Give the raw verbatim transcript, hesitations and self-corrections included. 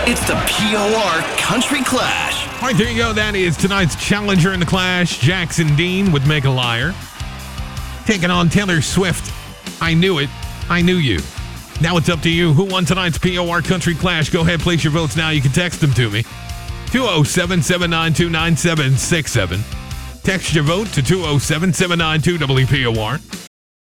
It's the P O R Country Clash. All right, there you go. That is tonight's challenger in the Clash, Jackson Dean with Make a Liar. Taking on Taylor Swift. I knew it. I knew you. Now it's up to you. Who won tonight's P O R Country Clash? Go ahead, place your votes now. You can text them to me. two oh seven, seven nine two, nine seven six seven. Text your vote to two oh seven, seven nine two, W P O R.